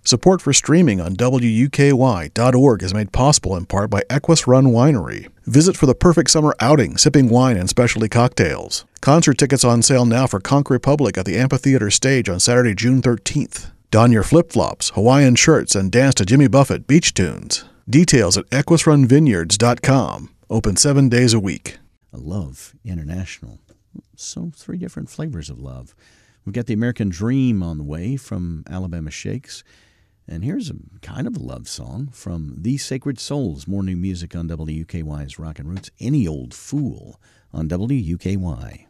Support for streaming on WUKY.org is made possible in part by Equus Run Winery. Visit for the perfect summer outing, sipping wine and specialty cocktails. Concert tickets on sale now for Conch Republic at the Amphitheater Stage on Saturday, June 13th. Don your flip-flops, Hawaiian shirts, and dance to Jimmy Buffett beach tunes. Details at EquusRunVineyards.com. Open 7 days a week. Love International. So 3 different flavors of love. We've got the American Dream on the way from Alabama Shakes. And here's a kind of a love song from The Sacred Souls. More new music on WUKY's Rockin' Roots. Any Old Fool on WUKY.